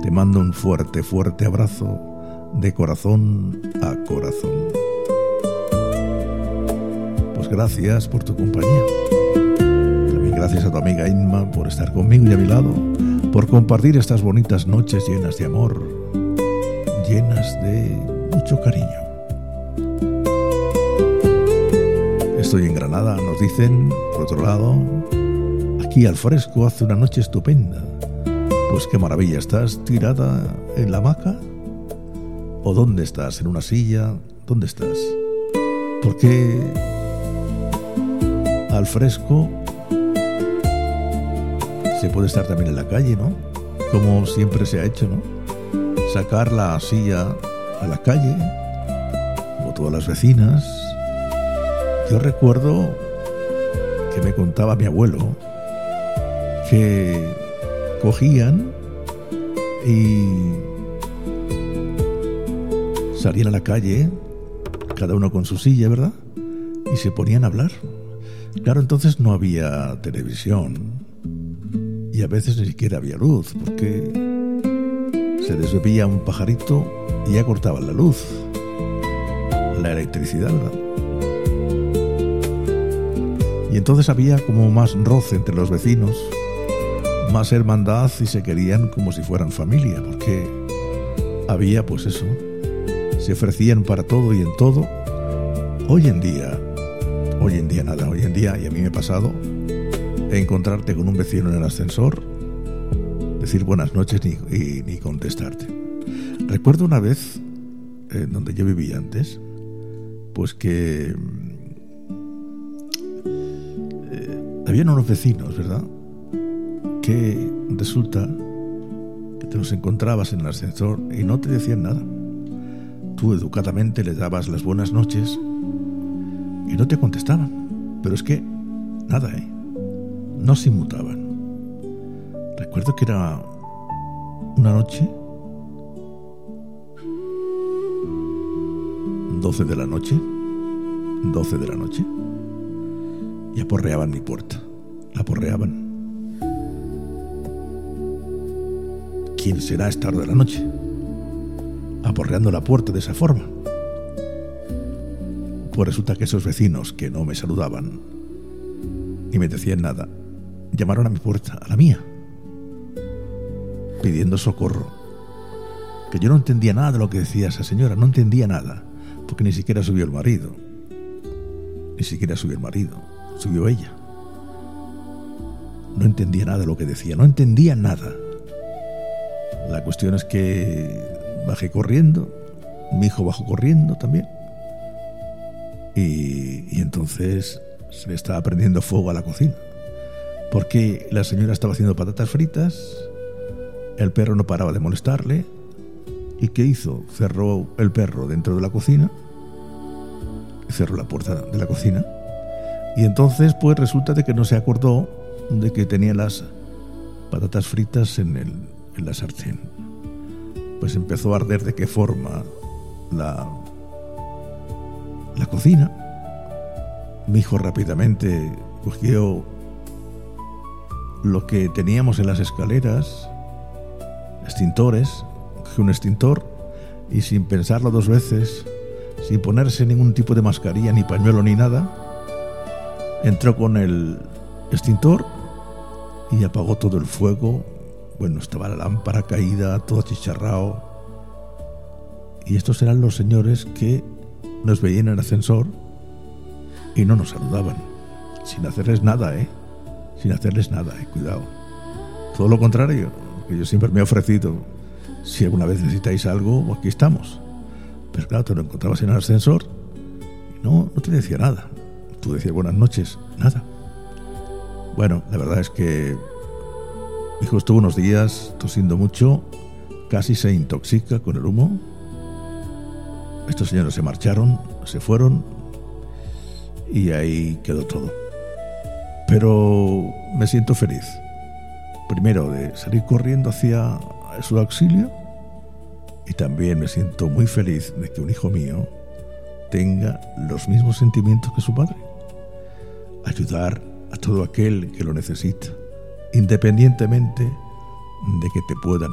te mando un fuerte, fuerte abrazo de corazón a corazón. Pues gracias por tu compañía. También gracias a tu amiga Inma por estar conmigo y a mi lado, por compartir estas bonitas noches llenas de amor, llenas de mucho cariño. Estoy en Granada, nos dicen, por otro lado, aquí al fresco hace una noche estupenda. Pues qué maravilla, ¿estás tirada en la hamaca? ¿O dónde estás? ¿En una silla? ¿Dónde estás? Porque al fresco se puede estar también en la calle, ¿no? Como siempre se ha hecho, ¿no? Sacar la silla a la calle, como todas las vecinas. Yo recuerdo que me contaba mi abuelo que cogían y salían a la calle, cada uno con su silla, ¿verdad? Y se ponían a hablar. Claro, entonces no había televisión y a veces ni siquiera había luz, porque se desbebía un pajarito y ya cortaban la luz, la electricidad, ¿verdad? Y entonces había como más roce entre los vecinos, más hermandad y se querían como si fueran familia, porque había pues eso, se ofrecían para todo y en todo. Hoy en día nada, hoy en día, y a mí me ha pasado, encontrarte con un vecino en el ascensor, decir buenas noches ni contestarte. Recuerdo una vez, donde yo vivía antes, pues que habían unos vecinos, ¿verdad?, que resulta que te los encontrabas en el ascensor y no te decían nada. Tú educadamente les dabas las buenas noches y no te contestaban, pero es que nada, no se inmutaban. Recuerdo que era una noche, 12 de la noche, y aporreaban mi puerta, la aporreaban. ¿Quién será a esta hora de la noche aporreando la puerta de esa forma? Pues resulta que esos vecinos que no me saludaban ni me decían nada, llamaron a mi puerta, a la mía, pidiendo socorro. Que yo no entendía nada de lo que decía esa señora, no entendía nada, porque ni siquiera subió el marido, subió ella. No entendía nada de lo que decía, no entendía nada. La cuestión es que bajé corriendo, mi hijo bajó corriendo también, y entonces se le estaba prendiendo fuego a la cocina, porque la señora estaba haciendo patatas fritas, el perro no paraba de molestarle, ¿y qué hizo? Cerró el perro dentro de la cocina, cerró la puerta de la cocina, y entonces pues resulta de que no se acordó de que tenía las patatas fritas en la sartén. Pues empezó a arder de qué forma la cocina. Mi hijo rápidamente cogió lo que teníamos en las escaleras, extintores, cogió un extintor y sin pensarlo dos veces, sin ponerse ningún tipo de mascarilla, ni pañuelo, ni nada, entró con el extintor y apagó todo el fuego. Bueno, estaba la lámpara caída, todo achicharrado. Y estos eran los señores que nos veían en el ascensor y no nos saludaban, sin hacerles nada, cuidado. Todo lo contrario, que yo siempre me he ofrecido, si alguna vez necesitáis algo, aquí estamos. Pero claro, te lo encontrabas en el ascensor y no te decía nada. Tú decías buenas noches, nada. Bueno, la verdad es que mi hijo estuvo unos días tosiendo mucho, casi se intoxica con el humo. Estos señores se marcharon, se fueron y ahí quedó todo. Pero me siento feliz, primero de salir corriendo hacia su auxilio, y también me siento muy feliz de que un hijo mío tenga los mismos sentimientos que su padre: ayudar a todo aquel que lo necesita, independientemente de que te puedan